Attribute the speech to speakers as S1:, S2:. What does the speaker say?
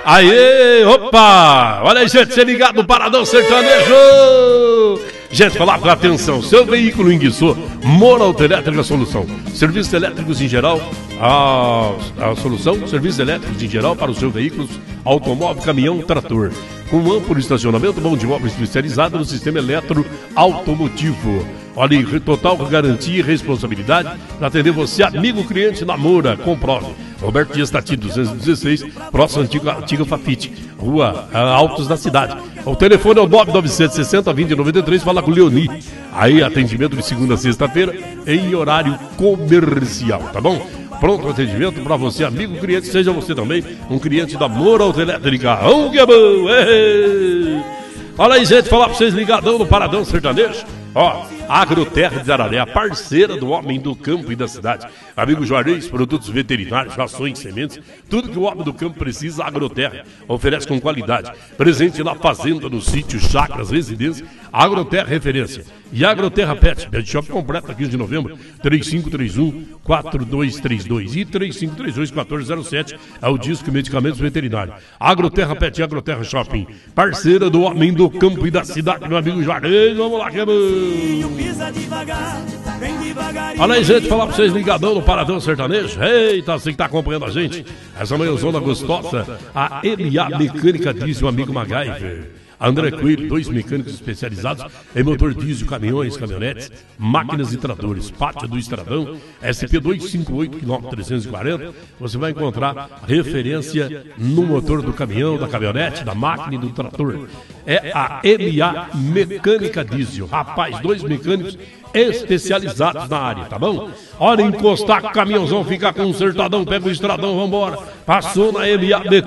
S1: Aê, opa! Olha aí, gente, você ligado no Paradão Sertanejo! Gente, falar com atenção, seu veículo enguiçou, Morauto Elétrica Solução. Serviços elétricos em geral, a solução, serviços elétricos em geral para os seus veículos, automóvel, caminhão, trator. Com amplo estacionamento, mão de obra especializada no sistema eletroautomotivo. Olha, total garantia e responsabilidade para atender você, amigo cliente Namora. Comprove. Roberto Dias Tati, 216, próximo antiga Fafite, Rua Altos da cidade. O telefone é o 997-60-2093, fala com o Leoni. Aí, atendimento de segunda a sexta-feira, em horário comercial, tá bom? Pronto atendimento para você, amigo cliente, seja você também um cliente da Morauto Elétrica. Que é bom! Olha aí, gente, falar para vocês ligadão no Paradão Sertanejo. Ó, Agroterra de Araré, a parceira do homem do campo e da cidade. Amigo Juarez, produtos veterinários, rações, sementes, tudo que o homem do campo precisa, a Agroterra oferece com qualidade. Presente na fazenda, no sítio, chácaras, residência, Agroterra referência. E Agroterra Pet Shop completa, 15 de novembro, 3531-4232 e 3532-1407, é o disco Medicamentos Veterinários. Agroterra Pet e Agroterra Shopping, parceira do homem do campo e da cidade, meu amigo Juarez. Vamos lá, que é bom! Olha aí, gente, falar pra vocês ligadão no Paradão Sertanejo. Eita, você que tá acompanhando a gente, essa manhãzona gostosa, a MA Mecânica Diesel, amigo MacGyver. André Coelho, 2 mecânicos especializados em motor diesel, caminhões, caminhonetes, máquinas e tratores. Pátio do Estradão, SP258, km 340. Você vai encontrar referência no motor do caminhão, da caminhonete, da máquina e do trator. É a MA Mecânica Diesel. Rapaz, 2 mecânicos especializados na área, tá bom? Hora encostar com o caminhãozão, ficar consertadão, pega o estradão, vambora. Passou na MA Mecânica.